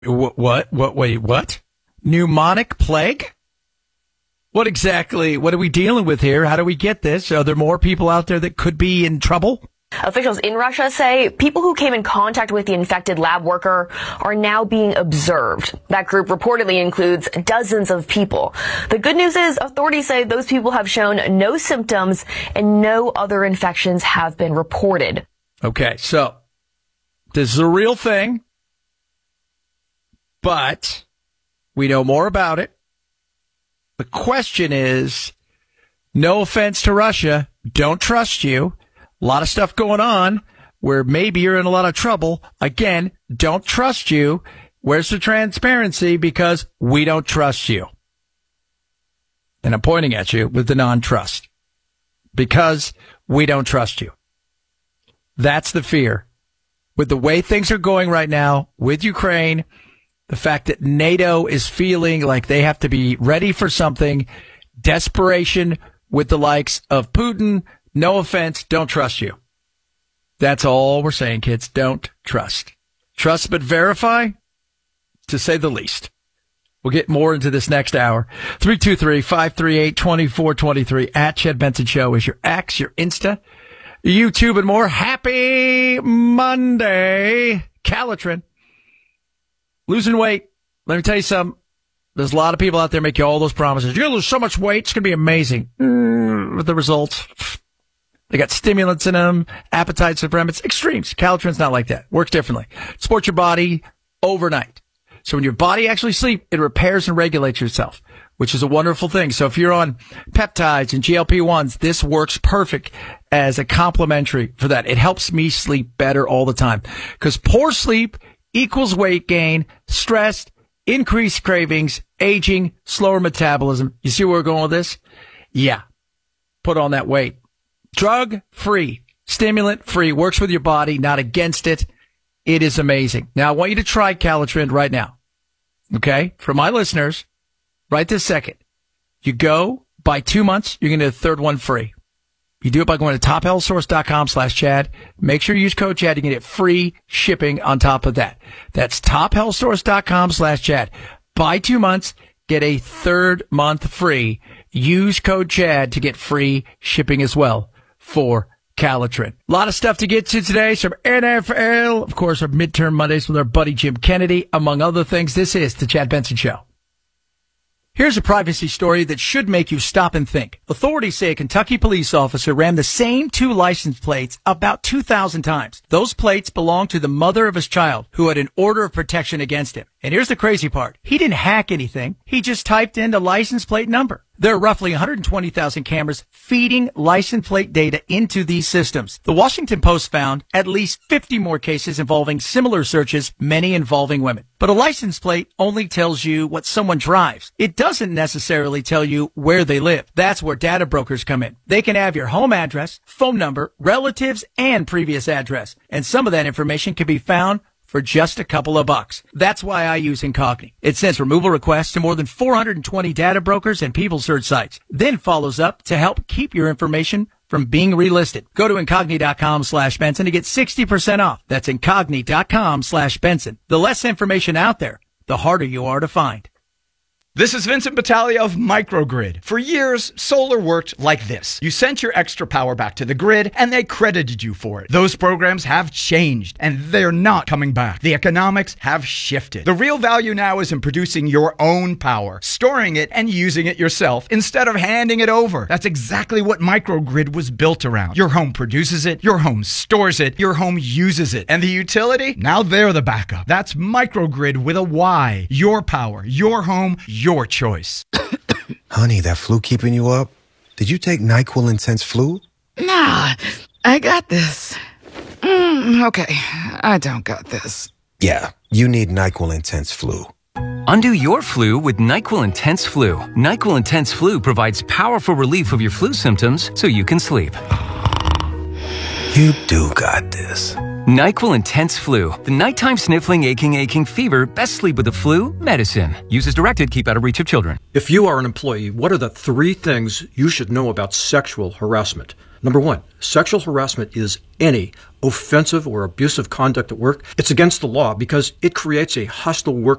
Wait, what? Pneumonic plague? What are we dealing with here? How do we get this? Are there more people out there that could be in trouble? Officials in Russia say people who came in contact with the infected lab worker are now being observed. That group reportedly includes dozens of people. The good news is authorities say those people have shown no symptoms and no other infections have been reported. Okay, so this is a real thing, but we know more about it. The question is, no offense to Russia, don't trust you. A lot of stuff going on where maybe you're in a lot of trouble. Again, don't trust you. Where's the transparency? Because we don't trust you. And I'm pointing at you with the non-trust. Because we don't trust you. That's the fear. With the way things are going right now with Ukraine, the fact that NATO is feeling like they have to be ready for something, desperation with the likes of Putin. No offense, don't trust you. That's all we're saying, kids. Don't trust. Trust but verify, to say the least. We'll get more into this next hour. 323-538-2423 at Chad Benson Show is your X, your Insta, YouTube, and more. Happy Monday. Calitrin. Losing weight. Let me tell you something. There's a lot of people out there making all those promises. You're going to lose so much weight. It's going to be amazing. With the results, they got stimulants in them, appetite suppressants, extremes. Calitrin's not like that. Works differently. Support your body overnight. So when your body actually sleeps, it repairs and regulates itself, which is a wonderful thing. So if you're on peptides and GLP-1s, this works perfect as a complementary for that. It helps me sleep better all the time because poor sleep equals weight gain, stress, increased cravings, aging, slower metabolism. You see where we're going with this? Yeah. Put on that weight. Drug-free, stimulant-free, works with your body, not against it. It is amazing. Now, I want you to try Calitrin right now. Okay? For my listeners, right this second, you go, buy 2 months, you're going to get a third one free. You do it by going to tophealthsource.com/Chad. Make sure you use code Chad. You can get free shipping on top of that. That's tophealthsource.com/Chad. Buy 2 months, get a third month free. Use code Chad to get free shipping as well for Calitrin. A lot of stuff to get to today. Some NFL, of course, our midterm Mondays with our buddy Jim Kennedy, among other things. This is the Chad Benson Show. Here's a privacy story that should make you stop and think. Authorities say a Kentucky police officer ran the same 2 license plates about 2,000 times. Those plates belonged to the mother of his child, who had an order of protection against him. And here's the crazy part. He didn't hack anything. He just typed in the license plate number. There are roughly 120,000 cameras feeding license plate data into these systems. The Washington Post found at least 50 more cases involving similar searches, many involving women. But a license plate only tells you what someone drives. It doesn't necessarily tell you where they live. That's where data brokers come in. They can have your home address, phone number, relatives, and previous address. And some of that information can be found for just a couple of bucks. That's why I use Incogni. It sends removal requests to more than 420 data brokers and people search sites, then follows up to help keep your information from being relisted. Go to Incogni.com/Benson to get 60% off. That's Incogni.com/Benson. The less information out there, the harder you are to find. This is Vincent Battaglia of Microgrid. For years, solar worked like this. You sent your extra power back to the grid, and they credited you for it. Those programs have changed, and they're not coming back. The economics have shifted. The real value now is in producing your own power, storing it, and using it yourself, instead of handing it over. That's exactly what Microgrid was built around. Your home produces it, your home stores it, your home uses it. And the utility? Now they're the backup. That's Microgrid with a Y. Your power, your home, your choice. Honey, that flu keeping you up? Did you take NyQuil Intense Flu? Nah, I got this. Okay, I don't got this. Yeah, you need NyQuil Intense Flu. Undo your flu with NyQuil Intense Flu. NyQuil Intense Flu provides powerful relief of your flu symptoms so you can sleep. You do got this. NyQuil Intense Flu. The nighttime sniffling, aching fever. Best sleep with the flu medicine. Use as directed. Keep out of reach of children. If you are an employee, what are the 3 things you should know about sexual harassment? Number one, sexual harassment is any offensive or abusive conduct at work. It's against the law because it creates a hostile work